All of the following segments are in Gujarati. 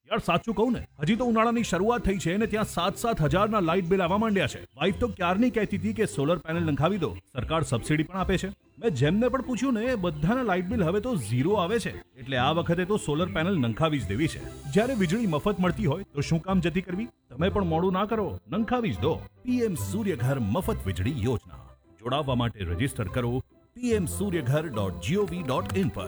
યાર સાચું કહું ને, હજી તો ઉનાળાની શરૂઆત થઈ છે ને ત્યાં 7,000 લાઇટ બિલ આવવા માંડ્યા છે. વાઈફ તો ક્યારની કહેતી હતી કે સોલર પેનલ નખાવી દો, સરકાર સબસિડી પણ આપે છે. મેં જેમને પણ પૂછ્યું ને બધાના લાઇટ બિલ હવે તો ઝીરો આવે છે. એટલે આ વખતે તો સોલર પેનલ નખાવી જ દેવી છે. જ્યારે વીજળી મફત મળતી હોય તો શું કામ જતી કરવી? તમે પણ મોડું ના કરો, નખાવી જ દો. પીએમ સૂર્યઘર મફત વીજળી યોજના. જોડાવા માટે રજીસ્ટર કરો pmsuryaghar.gov.in પર.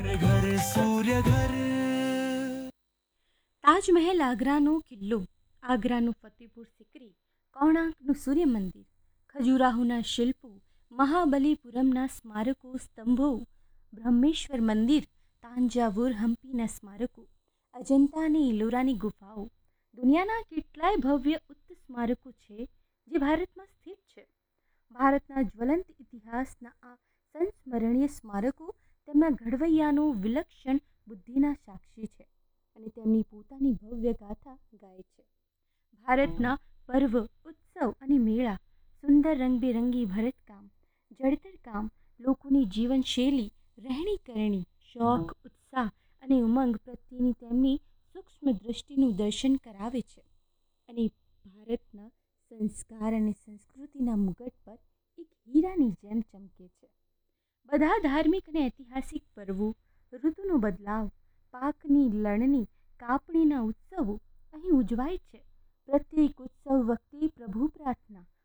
તાજમહેલ આગ્રાનો કિલ્લો, આગ્રાનું ફતેહપુર સિકરી, કોણાર્કનું સૂર્ય મંદિર, ખજુરાહોના શિલ્પો, મહાબલીપુરમના સ્મારકો સ્તંભો, બ્રહ્મેશ્વર મંદિર, તાંજાવુર હમ્પીના સ્મારકો, અજંતા અને ઇલોરાની ગુફાઓ, દુનિયાના કેટલાય ભવ્ય ઉચ્ચ સ્મારકો છે જે ભારતમાં સ્થિત છે. ભારતના જ્વલંત ઇતિહાસના આ સંસ્મરણીય સ્મારકો તેમના ઘડવૈયાનો વિલક્ષણ બુદ્ધિના સાક્ષી છે અને તેમની પોતાની ભવ્ય ગાથા ગાય છે. ભારતના પર્વ, ઉત્સવ અને મેળા, સુંદર રંગબેરંગી ભરતકામ, જડતરકામ, લોકોની જીવનશૈલી, રહેણીકરણી, શોખ, ઉત્સાહ અને ઉમંગ પ્રત્યેની તેમની સૂક્ષ્મ દૃષ્ટિનું દર્શન કરાવે છે અને ભારતના સંસ્કાર અને સંસ્કૃતિના મુગટ પર એક હીરાની જેમ ચમકે છે. બધા ધાર્મિક અને ઐતિહાસિક પર્વો, ઋતુનો બદલાવ, પાકની લણણી, કાપણીના ઉત્સવો અહીં ઉજવાય છે. પ્રત્યેક ઉત્સવ વખતે પ્રભુ પ્રાર્થના,